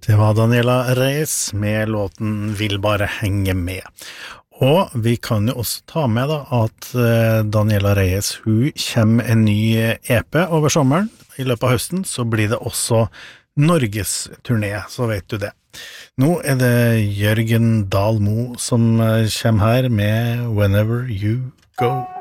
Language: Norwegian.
Det var Daniela Reyes med låten Vil bare henge med. Og vi kan jo også ta med da at Daniela Reyes, hun kommer en ny EP over sommeren. I løpet av høsten så blir det også Norges turné, så vet du det. Nå det Jørgen Dahl Mo som kommer her med Whenever You Go.